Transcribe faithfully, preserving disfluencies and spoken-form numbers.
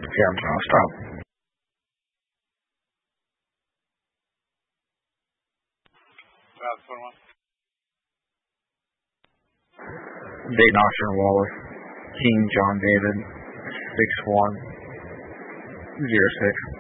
Yeah, I'm trying to stop. Dayton Oxford Wallace. King John David. Six one zero six.